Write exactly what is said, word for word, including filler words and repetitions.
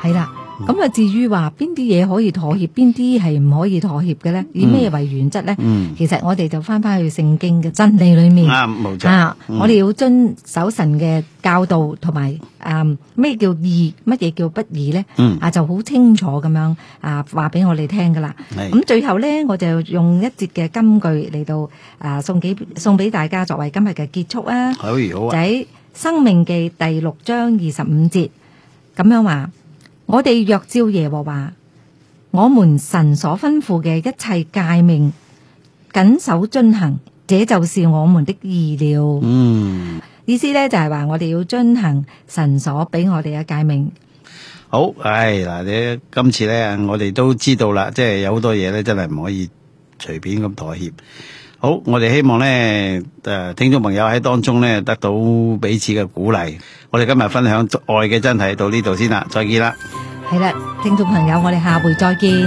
係啦。咁啊，至於話邊啲嘢可以妥協，邊啲係唔可以妥協嘅咧？以咩為原則咧？嗯、其實我哋就翻翻去聖經嘅真理裏面啊，冇錯啊，嗯、我哋要遵守神嘅教導，同埋啊咩叫義，乜嘢叫不義咧？嗯、啊就好清楚咁樣啊話俾我哋聽噶啦。咁是最後咧，我就用一節嘅金句嚟到啊送幾送俾大家作為今日嘅結束啊。好，好啊，就喺申命記第六章二十五節咁樣話。我哋若照耶和華我們神所吩咐嘅一切誡命謹守遵行，這就是我們的義了。嗯，意思咧就係話我哋要遵行神所俾我哋嘅誡命。 好，唉嗱，你今次咧我哋都知道啦，即係有好多嘢咧真係唔可以隨便咁妥協。好，我哋希望咧誒，聽眾朋友喺當中咧得到彼此嘅鼓勵。我哋今日分享愛嘅真諦到呢度先啦，再見啦。 係啦，聽眾朋友，我哋下回再見。